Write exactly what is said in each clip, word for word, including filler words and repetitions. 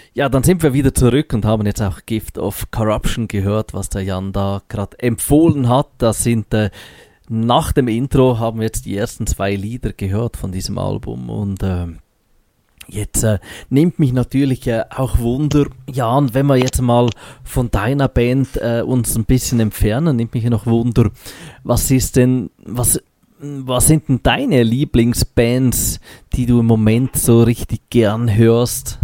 Ja, dann sind wir wieder zurück und haben jetzt auch Gift of Corruption gehört, was der Jan da gerade empfohlen hat. Das sind äh, nach dem Intro haben wir jetzt die ersten zwei Lieder gehört von diesem Album und äh, jetzt äh, nimmt mich natürlich äh, auch Wunder, Jan, wenn wir jetzt mal von deiner Band äh, uns ein bisschen entfernen, nimmt mich noch Wunder, was ist denn, was was sind denn deine Lieblingsbands, die du im Moment so richtig gern hörst?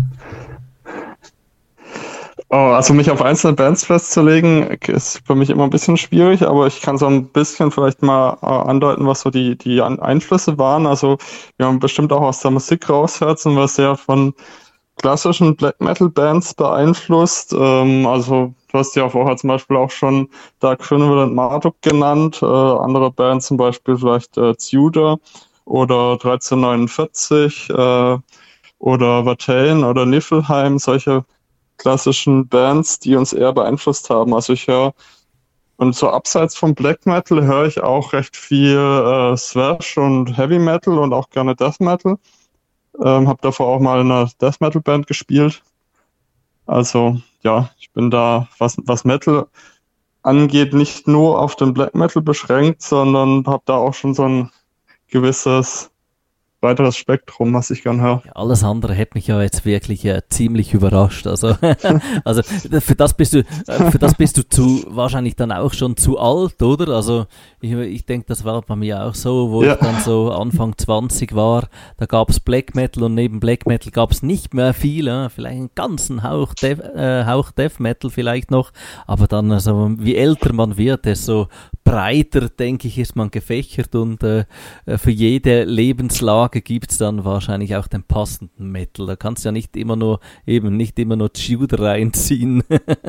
Oh, also mich auf einzelne Bands festzulegen, ist für mich immer ein bisschen schwierig, aber ich kann so ein bisschen vielleicht mal äh, andeuten, was so die, die An- Einflüsse waren. Also wir haben bestimmt auch aus der Musik raushört, sind wir sehr von klassischen Black Metal Bands beeinflusst. Ähm, also du hast ja vorher zum Beispiel auch schon Dark Funeral und Marduk genannt, äh, andere Bands zum Beispiel vielleicht äh, Tudor oder dreizehnhundertneunundvierzig äh, oder Watain oder Niflheim, solche klassischen Bands, die uns eher beeinflusst haben. Also ich höre, und so abseits vom Black Metal höre ich auch recht viel äh, Thrash und Heavy Metal und auch gerne Death Metal. Ähm, habe davor auch mal in einer Death Metal Band gespielt. Also ja, ich bin da, was, was Metal angeht, nicht nur auf den Black Metal beschränkt, sondern habe da auch schon so ein gewisses weiteres Spektrum, was ich gern höre. Ja, alles andere hätte mich ja jetzt wirklich äh, ziemlich überrascht. Also, also für das bist du, äh, für das bist du zu wahrscheinlich dann auch schon zu alt, oder? Also ich, ich denke, das war bei mir auch so, wo ja. ich dann so Anfang zwanzig war. Da gab es Black Metal und neben Black Metal gab es nicht mehr viel, äh, vielleicht einen ganzen Hauch, Dev, äh, Hauch Death Metal vielleicht noch. Aber dann, also wie älter man wird, desto breiter, denke ich, ist man gefächert und äh, für jede Lebenslage gibt es dann wahrscheinlich auch den passenden Metal. Da kannst du ja nicht immer nur eben nicht immer nur Tudor reinziehen.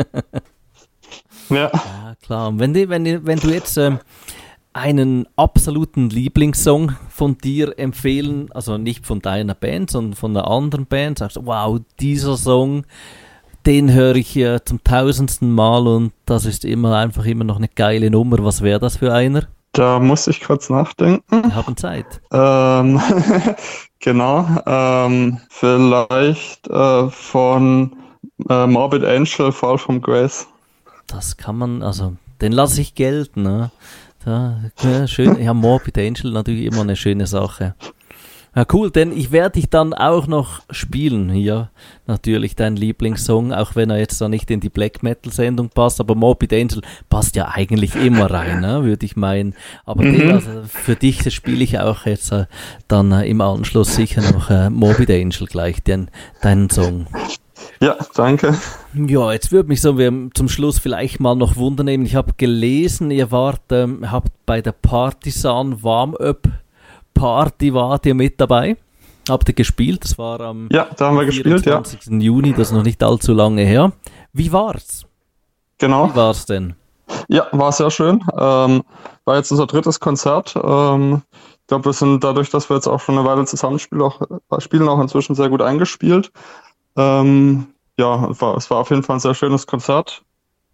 Ja. Ja, klar. Und wenn, die, wenn, die, wenn du jetzt ähm, einen absoluten Lieblingssong von dir empfehlen, also nicht von deiner Band, sondern von einer anderen Band, sagst du, wow, dieser Song, den höre ich äh, zum tausendsten Mal und das ist immer einfach immer noch eine geile Nummer. Was wäre das für einer? Da muss ich kurz nachdenken. Wir haben Zeit. Ähm, genau. Ähm, vielleicht äh, von äh, Morbid Angel, Fall from Grace. Das kann man, also den lasse ich gelten. Ne? Da, ja, schön. Ja, Morbid Angel natürlich immer eine schöne Sache. Ja, cool, denn ich werde dich dann auch noch spielen hier. Natürlich dein Lieblingssong, auch wenn er jetzt da nicht in die Black Metal Sendung passt, aber Morbid Angel passt ja eigentlich immer rein, ne, würde ich meinen. Aber mhm. den, also für dich spiele ich auch jetzt äh, dann äh, im Anschluss sicher noch äh, Morbid Angel gleich, den, deinen Song. Ja, danke. Ja, jetzt würde mich so wir zum Schluss vielleicht mal noch wundern nehmen. Ich habe gelesen, ihr wart, ähm, habt bei der Partisan Warm-Up Party wart ihr mit dabei? Habt ihr gespielt? Das war am ja, da haben wir gespielt, ja. vierundzwanzigsten Juni, das ist noch nicht allzu lange her. Wie war's? Genau. Wie war's denn? Ja, war sehr schön. Ähm, war jetzt unser drittes Konzert. Ähm, ich glaube, wir sind dadurch, dass wir jetzt auch schon eine Weile zusammenspielen, auch, spielen, auch inzwischen sehr gut eingespielt. Ähm, ja, es war, es war auf jeden Fall ein sehr schönes Konzert.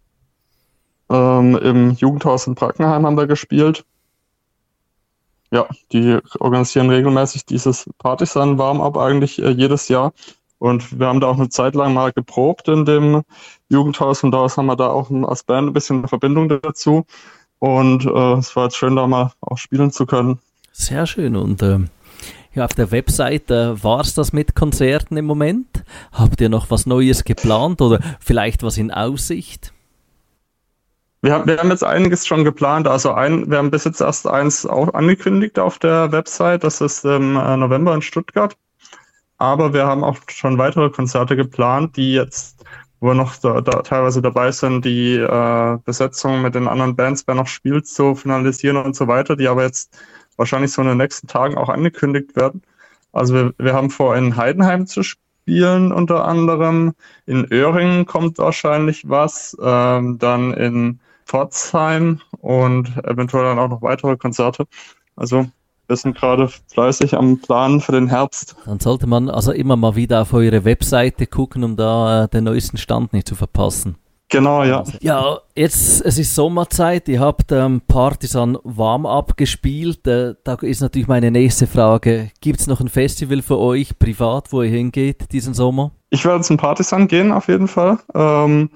Ähm, im Jugendhaus in Brackenheim haben wir gespielt. Ja, die organisieren regelmäßig dieses Partisan-Warm-Up eigentlich äh, jedes Jahr. Und wir haben da auch eine Zeit lang mal geprobt in dem Jugendhaus und daraus haben wir da auch als Band ein bisschen eine Verbindung dazu. Und äh, es war jetzt schön, da mal auch spielen zu können. Sehr schön. Und äh, ja, auf der Website äh, war es das mit Konzerten im Moment? Habt ihr noch was Neues geplant oder vielleicht was in Aussicht? Wir haben, wir haben jetzt einiges schon geplant. Also ein, wir haben bis jetzt erst eins auch angekündigt auf der Website. Das ist im November in Stuttgart. Aber wir haben auch schon weitere Konzerte geplant, die jetzt, wo wir noch da, da teilweise dabei sind, die äh, Besetzung mit den anderen Bands, wer noch spielt, zu finalisieren und so weiter, die aber jetzt wahrscheinlich so in den nächsten Tagen auch angekündigt werden. Also wir, wir haben vor, in Heidenheim zu spielen unter anderem. In Öhringen kommt wahrscheinlich was. Ähm, dann in Pforzheim und eventuell dann auch noch weitere Konzerte. Also wir sind gerade fleißig am Plan für den Herbst. Dann sollte man also immer mal wieder auf eure Webseite gucken, um da äh, den neuesten Stand nicht zu verpassen. Genau, ja. Ja, jetzt, es ist Sommerzeit, ihr habt ähm, Partisan Warm-Up gespielt. Äh, da ist natürlich meine nächste Frage. Gibt es noch ein Festival für euch privat, wo ihr hingeht diesen Sommer? Ich werde zum Partisan gehen, auf jeden Fall. Ähm,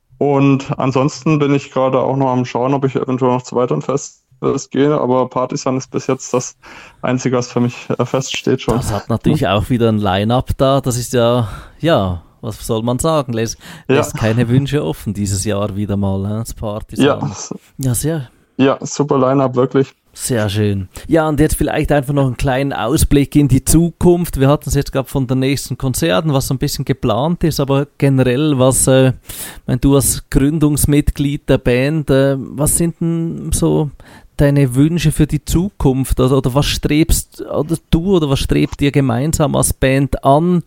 und ansonsten bin ich gerade auch noch am Schauen, ob ich eventuell noch zu weiteren Festivals gehe. Aber Partisan ist bis jetzt das Einzige, was für mich äh, feststeht schon. Das hat natürlich auch wieder ein Line-Up da. Das ist ja, ja... Was soll man sagen? Lässt, ja. lässt keine Wünsche offen dieses Jahr wieder mal, ne? Das Partisan. Ja. ja, sehr. Ja, super Line-Up, wirklich. Sehr schön. Ja, und jetzt vielleicht einfach noch einen kleinen Ausblick in die Zukunft. Wir hatten es jetzt gerade von den nächsten Konzerten, was so ein bisschen geplant ist, aber generell, was, äh, wenn du als Gründungsmitglied der Band, äh, was sind denn so deine Wünsche für die Zukunft? Oder, oder was strebst oder du oder was strebt ihr gemeinsam als Band an?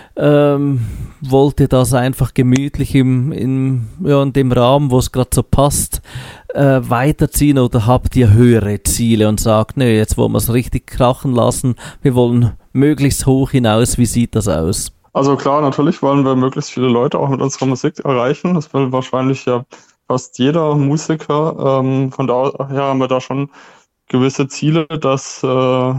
Ähm, wollt ihr das einfach gemütlich im, im, ja, in dem Rahmen, wo es gerade so passt, äh, weiterziehen oder habt ihr höhere Ziele und sagt, nö, jetzt wollen wir es richtig krachen lassen, wir wollen möglichst hoch hinaus, wie sieht das aus? Also klar, natürlich wollen wir möglichst viele Leute auch mit unserer Musik erreichen, das will wahrscheinlich ja fast jeder Musiker, ähm, von daher haben wir da schon gewisse Ziele, dass äh,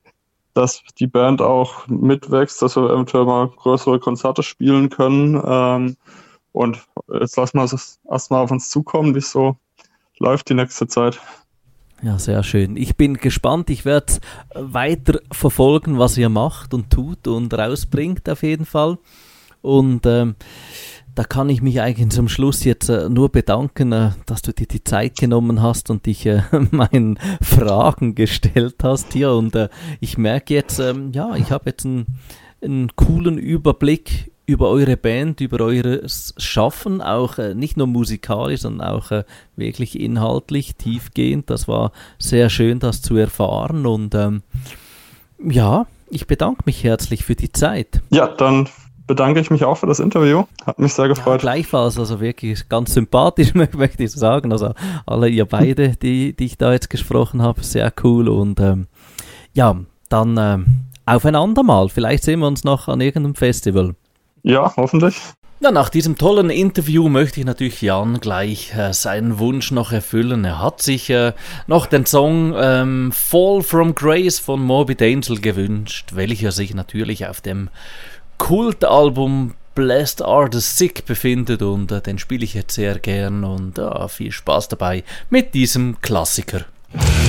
dass die Band auch mitwächst, dass wir eventuell mal größere Konzerte spielen können. Ähm, und jetzt lassen wir es erstmal auf uns zukommen, wie es so läuft die nächste Zeit. Ja, sehr schön. Ich bin gespannt. Ich werde weiter verfolgen, was ihr macht und tut und rausbringt auf jeden Fall. Und ähm, da kann ich mich eigentlich zum Schluss jetzt äh, nur bedanken, äh, dass du dir die Zeit genommen hast und dich äh, meinen Fragen gestellt hast hier. Und äh, ich merke jetzt, ähm, ja, ich habe jetzt einen, einen coolen Überblick über eure Band, über eures Schaffen, auch äh, nicht nur musikalisch, sondern auch äh, wirklich inhaltlich, tiefgehend. Das war sehr schön, das zu erfahren. Und ähm, ja, ich bedanke mich herzlich für die Zeit. Ja, dann bedanke ich mich auch für das Interview. Hat mich sehr gefreut. Ja, gleichfalls, also wirklich ganz sympathisch, möchte ich sagen. Also alle ihr beide, die, die ich da jetzt gesprochen habe, sehr cool. Und ähm, ja, dann ähm, aufeinander mal. Vielleicht sehen wir uns noch an irgendeinem Festival. Ja, hoffentlich. Ja, nach diesem tollen Interview möchte ich natürlich Jan gleich äh, seinen Wunsch noch erfüllen. Er hat sich äh, noch den Song ähm, Fall from Grace von Morbid Angel gewünscht, welcher sich natürlich auf dem Kultalbum Blessed Are the Sick befindet und äh, den spiele ich jetzt sehr gern und äh, viel Spaß dabei mit diesem Klassiker.